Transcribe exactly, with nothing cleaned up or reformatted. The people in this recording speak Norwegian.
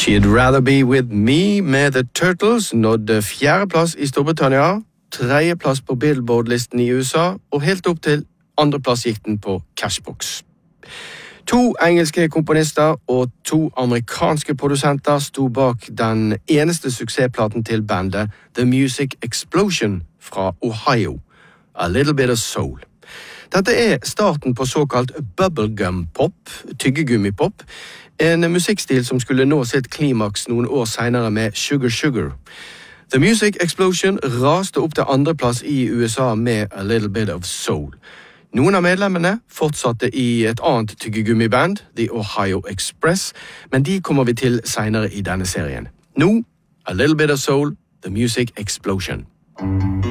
She'd Rather Be With Me med The Turtles nådde fjerdeplass i Storbritannia, tredjeplass på Billboard-listen i U S A, og helt opp til andreplass gikk den på Cashbox. To engelske komponister og to amerikanske produsenter sto bak den eneste suksessplaten til bandet The Music Explosion fra Ohio, A Little Bit of Soul. Dette er starten på såkalt bubblegum-pop, tyggegummipop, en musikkstil som skulle nå sitt klimaks noen år senere med Sugar Sugar. The Music Explosion raste opp til andreplass i U S A med A Little Bit of Soul. Noen av medlemmene fortsatte i et annet tyggegummiband, The Ohio Express, men de kommer vi til senere i denne serien. Nå, A Little Bit of Soul, The Music Explosion.